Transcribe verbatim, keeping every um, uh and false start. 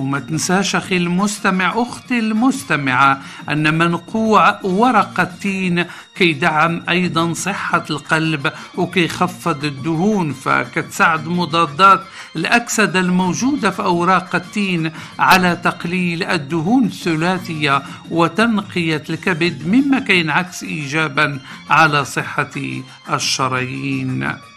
وما تنساش أخي المستمع أختي المستمعة أن منقوع ورق التين كيدعم أيضا صحة القلب وكي يخفض الدهون، فكتساعد مضادات الأكسدة الموجودة في أوراق التين على تقليل الدهون الثلاثية وتنقية الكبد، مما كينعكس إيجابا على صحة الشرايين.